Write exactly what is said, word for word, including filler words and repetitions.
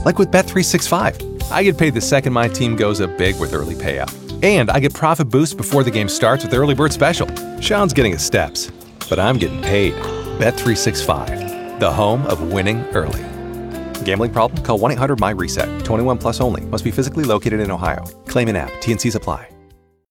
Like with Bet three sixty-five. I get paid the second my team goes up big with early payout. And I get profit boost before the game starts with Early Bird Special. Sean's getting his steps, but I'm getting paid. Bet three sixty-five, the home of winning early. Gambling problem? Call one eight hundred M Y RESET. twenty-one plus only. Must be physically located in Ohio. Claim in app. T N Cs apply.